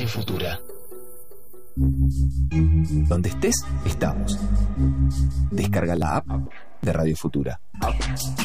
Radio Futura. Donde estés, estamos. Descarga la app de Radio Futura.